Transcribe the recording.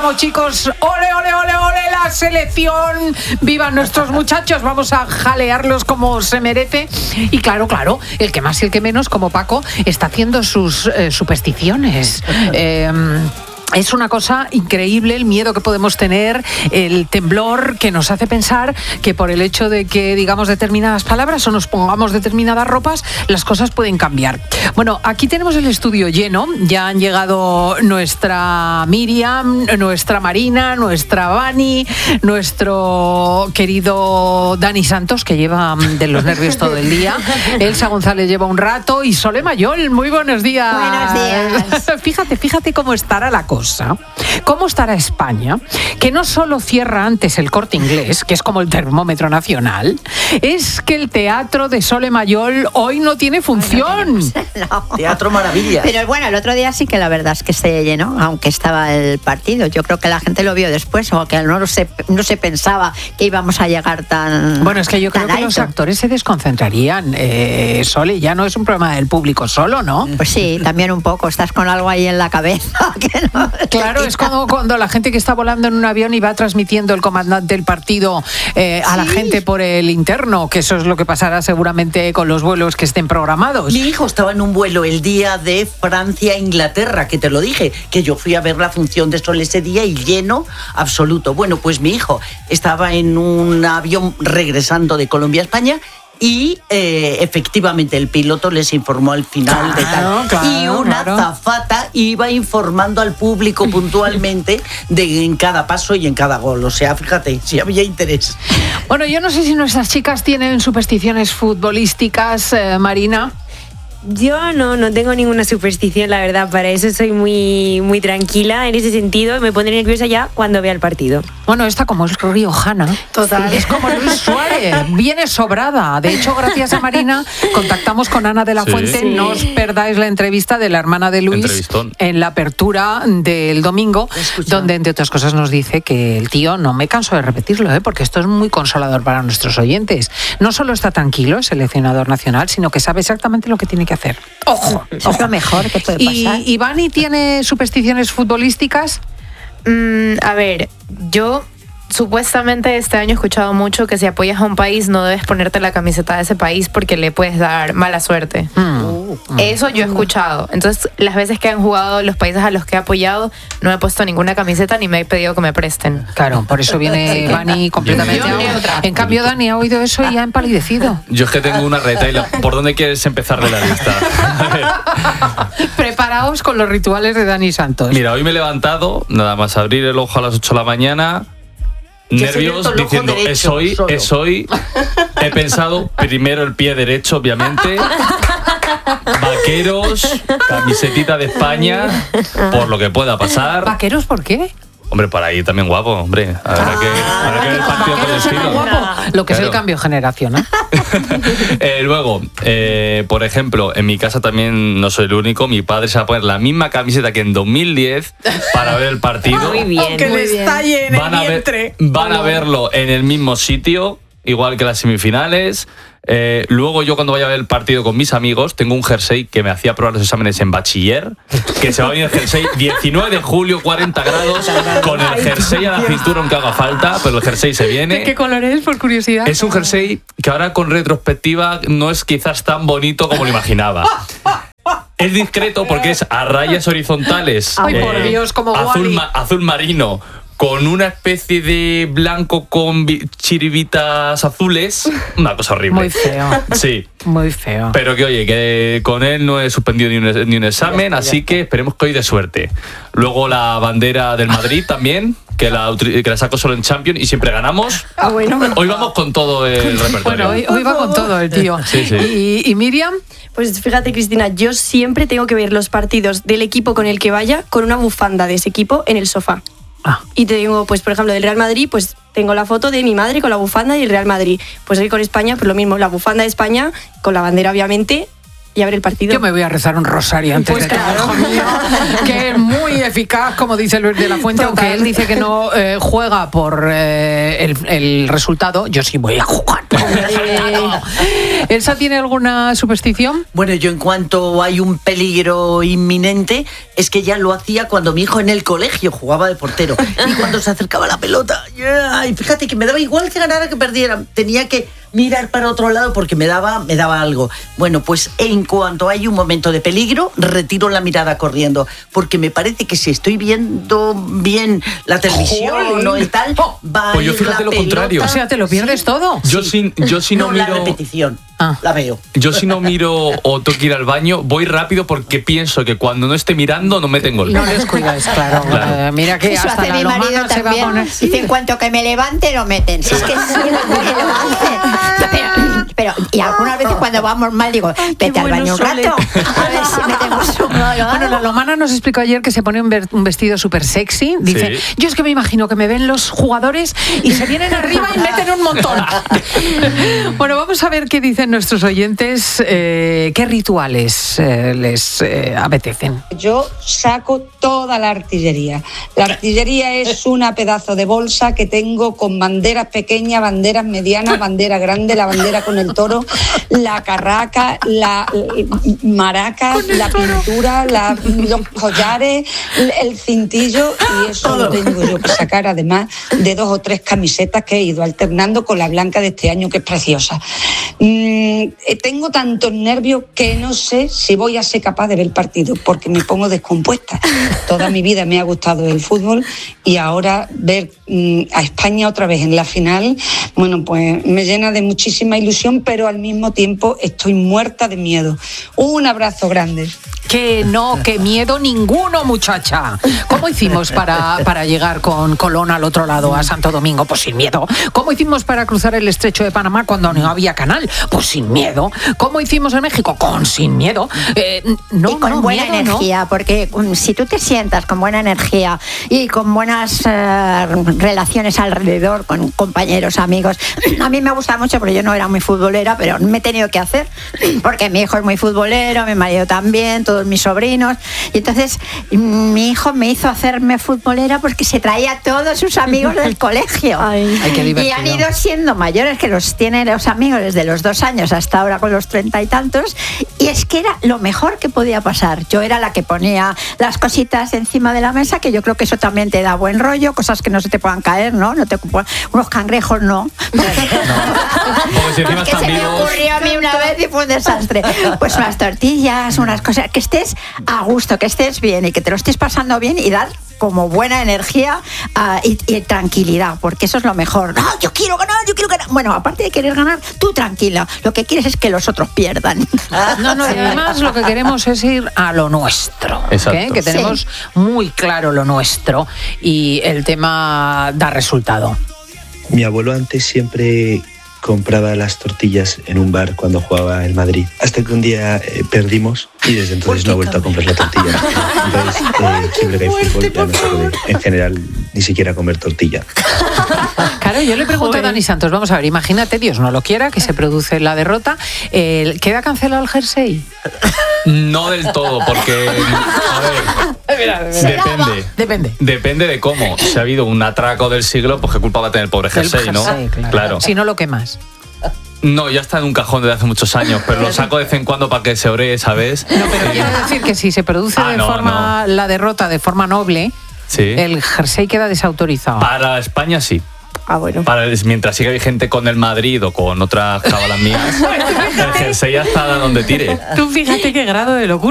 Vamos, chicos, ole, ole, ole, ole, la selección. ¡Vivan nuestros muchachos! Vamos a jalearlos como se merece. Y claro, el que más y el que menos, como Paco, está haciendo sus supersticiones. Es una cosa increíble el miedo que podemos tener, el temblor que nos hace pensar que por el hecho de que digamos determinadas palabras o nos pongamos determinadas ropas, las cosas pueden cambiar. Bueno, aquí tenemos el estudio lleno, ya han llegado nuestra Miriam, nuestra Marina, nuestra Vani, nuestro querido Dani Santos, que lleva de los nervios todo el día, Elsa González lleva un rato y Sole Mayol, muy buenos días. Buenos días. Fíjate cómo estará la cosa. ¿Cómo estará España? Que no solo cierra antes el Corte Inglés, que es como el termómetro nacional, es que el teatro de Sole Mayol hoy no tiene función. No. Teatro Maravilla. Pero bueno, el otro día sí que la verdad es que se llenó, aunque estaba el partido. Yo creo que la gente lo vio después, o que no se pensaba que íbamos a llegar tan. Bueno, es que yo creo que alto. los actores se desconcentrarían. Sole, ya no es un problema del público solo, ¿no? Pues sí, también un poco. Estás con algo ahí en la cabeza. Que no Claro, es como cuando la gente que está volando en un avión y va transmitiendo el comandante del partido a la gente por el interno, que eso es lo que pasará seguramente con los vuelos que estén programados. Mi hijo estaba en un vuelo el día de Francia-Inglaterra, que te lo dije, que yo fui a ver la función de Sol ese día y lleno absoluto. Bueno, pues mi hijo estaba en un avión regresando de Colombia a España y efectivamente el piloto les informó al final de tal. Y una azafata iba informando al público puntualmente en cada paso y en cada gol. O sea, fíjate, si había interés. Bueno, yo no sé si nuestras chicas tienen supersticiones futbolísticas, Marina. Yo no tengo ninguna superstición, la verdad. Para eso soy muy tranquila en ese sentido. Me pondré nerviosa ya cuando vea el partido. Bueno, esta como es riojana. Total. Es como Luis Suárez, viene sobrada. De hecho, gracias a Marina, contactamos con Ana de la Fuente. Sí. No os perdáis la entrevista de la hermana de Luis Entrevistón. en la apertura del domingo, donde, entre otras cosas, nos dice que el tío, no me canso de repetirlo, porque esto es muy consolador para nuestros oyentes. No solo está tranquilo, el seleccionador nacional, sino que sabe exactamente lo que tiene que hacer. ¡Ojo! Eso es lo mejor que puede pasar. ¿Y Vani tiene supersticiones futbolísticas? A ver, yo supuestamente este año he escuchado mucho que si apoyas a un país no debes ponerte la camiseta de ese país porque le puedes dar mala suerte. Eso yo he escuchado. Entonces, las veces que han jugado los países a los que he apoyado, no he puesto ninguna camiseta ni me he pedido que me presten. Claro, por eso viene Vani completamente. En cambio, Dani ha oído eso y ha empalidecido. Yo es que tengo una retaila. ¿Por dónde quieres empezar de la lista? Preparaos con los rituales de Dani Santos. Mira, hoy me he levantado, nada más abrir el ojo a las 8 de la mañana, nervios, diciendo, derecho, es hoy. He pensado primero el pie derecho, obviamente. Vaqueros, camisetita de España, por lo que pueda pasar. ¿Vaqueros por qué? Hombre, para ir también guapo, hombre. Habrá que ver el partido por el estilo. Lo que es el Claro. cambio generacional. Luego, por ejemplo, en mi casa también no soy el único. Mi padre se va a poner la misma camiseta que en 2010 para ver el partido. Muy bien. Aunque muy le bien. estalle en el Van a vientre. a verlo en el mismo sitio, igual que las semifinales. Luego yo cuando vaya a ver el partido con mis amigos tengo un jersey que me hacía probar los exámenes en bachiller, que se va a venir el jersey 19 de julio, 40 grados, con el jersey a la cintura aunque haga falta, pero el jersey se viene. ¿De qué color es, por curiosidad? Es un jersey que ahora con retrospectiva no es quizás tan bonito como lo imaginaba. Es discreto porque es a rayas horizontales. Ay, por Dios, como Wally. azul marino, con una especie de blanco con chiribitas azules. Una cosa horrible. Muy feo. Sí. Muy feo. Pero que oye, que con él no he suspendido ni un examen, así que esperemos que hoy de suerte. Luego la bandera del Madrid también, que la saco solo en Champions y siempre ganamos. Bueno. Hoy vamos con todo el repertorio. Bueno, hoy va con todo el tío. Sí, sí. ¿Y Miriam? Pues fíjate, Cristina, yo siempre tengo que ver los partidos del equipo con el que vaya con una bufanda de ese equipo en el sofá. Y te digo, pues por ejemplo, del Real Madrid, pues tengo la foto de mi madre con la bufanda y el Real Madrid. Pues hoy con España, pues lo mismo, la bufanda de España, con la bandera obviamente, y abre el partido. Yo me voy a rezar un rosario antes Pues de todo, hijo mío, que es muy eficaz, como dice Luis de la Fuente, aunque él dice que no juega por el resultado, yo sí voy a jugar por el resultado. ¿Elsa tiene alguna superstición? Bueno, yo en cuanto hay un peligro inminente, es que ya lo hacía cuando mi hijo en el colegio jugaba de portero. Y cuando se acercaba la pelota, y fíjate que me daba igual que ganara que perdiera, tenía que mirar para otro lado porque me daba algo. Bueno, pues en cuanto hay un momento de peligro, retiro la mirada corriendo, porque me parece que si estoy viendo bien la televisión o el tal, va Pues yo a ir fíjate la lo contrario. O sea, te lo pierdes todo. Yo si no la miro... repetición, Ah. la veo. Yo si no miro o tengo que ir al baño, voy rápido porque pienso que cuando no esté mirando no meten gol. No les cuidáis, claro. Claro. Mira que Eso hasta hace la mi marido lomana se va a también. poner... Dice, en cuanto que me levante, lo meten. Si es que sí, me levante. Pero, y algunas veces cuando vamos mal, digo, vete al baño un rato. A ver si metemos un gol. Bueno, la Lomana nos explicó ayer que se pone un vestido súper sexy. Dice, Sí. yo es que me imagino que me ven los jugadores y se vienen arriba y meten un montón. Bueno, vamos a ver qué dicen nuestros oyentes, qué rituales les apetecen. Yo saco toda la artillería. La artillería es una pedazo de bolsa que tengo con banderas pequeñas, banderas medianas, bandera grande, la bandera con el toro, la carraca, la maraca, la pintura, los collares, el cintillo, y eso lo tengo yo que sacar, además de 2 o 3 camisetas que he ido alternando con la blanca de este año, que es preciosa. Tengo tantos nervios que no sé si voy a ser capaz de ver el partido, porque me pongo descompuesta. Toda mi vida me ha gustado el fútbol y ahora ver a España otra vez en la final, bueno, pues me llena de muchísima ilusión, pero al mismo tiempo estoy muerta de miedo. Un abrazo grande. Que no, que miedo ninguno, muchacha. ¿Cómo hicimos para llegar con Colón al otro lado, a Santo Domingo? Pues sin miedo. ¿Cómo hicimos para cruzar el estrecho de Panamá cuando no había canal? Pues sin miedo. ¿Cómo hicimos en México? Sin miedo. No, y con no, buena miedo, energía, porque si tú te sientas con buena energía y con buenas relaciones alrededor, con compañeros, amigos. A mí me gusta mucho, porque yo no era muy futbolera, pero me he tenido que hacer, porque mi hijo es muy futbolero, mi marido también, todos mis sobrinos, y entonces mi hijo me hizo hacerme futbolera porque se traía a todos sus amigos del colegio. Ay, qué divertido. Y han ido siendo mayores, que los tienen los amigos desde los 2 años hasta ahora con los 30 y tantos, y es que era lo mejor que podía pasar. Yo era la que ponía las cositas encima de la mesa, que yo creo que eso también te da buen rollo, cosas que no se te puedan caer, ¿no? Unos cangrejos no. Porque si encima Que están se me vivos... ocurrió a mí una vez y fue un desastre. Pues unas tortillas, unas cosas, que estés a gusto, que estés bien y que te lo estés pasando bien, y dar como buena energía y tranquilidad, porque eso es lo mejor. No, yo quiero ganar. Bueno, aparte de querer ganar, tú tranquila, lo que quieres es que los otros pierdan. No, y además lo que queremos es ir a lo nuestro. Exacto. Que tenemos muy claro lo nuestro y el tema da resultado. Mi abuelo antes siempre compraba las tortillas en un bar cuando jugaba el Madrid. Hasta que un día perdimos y desde entonces no he vuelto a comprar la tortilla. Entonces, siempre que hay fútbol ya no se puede, en general, ni siquiera comer tortilla. Claro, yo le pregunto a Dani Santos, vamos a ver, imagínate, Dios no lo quiera, que se produce la derrota, ¿queda cancelado el jersey? No del todo, porque... A ver, depende de cómo. Si ha habido un atraco del siglo, pues qué culpa va a tener el pobre jersey, ¿no? Claro. Si no lo quemas. No, ya está en un cajón desde hace muchos años, pero lo saco de vez en cuando para que se ore, ¿sabes? No, pero quiero decir que si se produce la derrota de forma noble, sí, el jersey queda desautorizado. Para España sí. Bueno. Mientras siga vigente con el Madrid o con otras cabalas mías, el jersey ya está donde tire. Tú fíjate qué grado de locura.